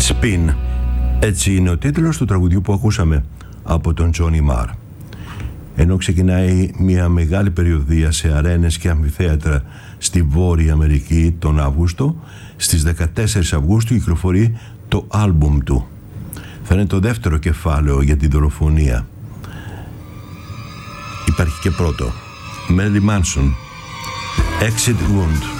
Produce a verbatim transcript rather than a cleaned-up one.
Spin. Έτσι είναι ο τίτλος του τραγουδιού που ακούσαμε από τον Τζόνι Μαρ. Ενώ ξεκινάει μια μεγάλη περιοδεία σε αρένες και αμφιθέατρα στη Βόρεια Αμερική τον Αύγουστο, στις δεκατέσσερις Αυγούστου κυκλοφορεί το άλμπουμ του. Θα είναι το δεύτερο κεφάλαιο για τη δολοφονία. Υπάρχει και πρώτο. Marilyn Manson, Exit Wound.